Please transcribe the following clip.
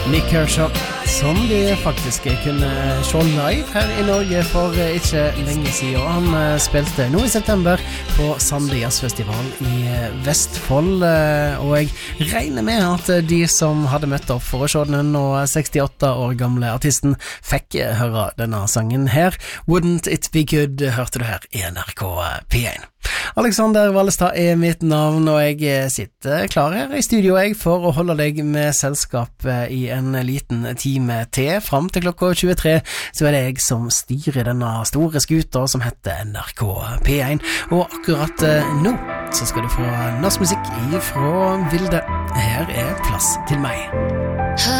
Nick Kershaw, som de faktisk kunne se live her i Norge for ikke lenge siden. Han spilte nå i september på Sande Jazzfestival i Vestfold, og jeg regner med at de som hadde møtt opp for å se den nå 68 år gamle artisten fikk høre denne sangen her. Wouldn't It Be Good, hørte du her i NRK P1. Alexander Vallestad er mitt navn, og jeg sitter klar her i studio for å holde deg med selskap i en liten time til. Frem til klokka 23 så det jeg som styrer denne store skuta som heter NRK P1, og akkurat nå så skal du få norsk musikk ifra Vilde. Her er Plass til meg.